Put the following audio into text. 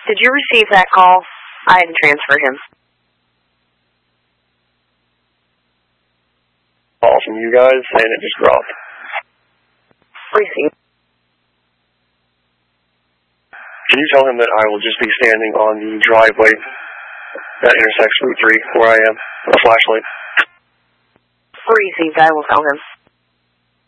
Did you receive that call? I had to transfer him. Call from you guys saying it just dropped. Receive. Can you tell him that I will just be standing on the driveway that intersects Route 3 where I am with a flashlight? Received. I will tell him.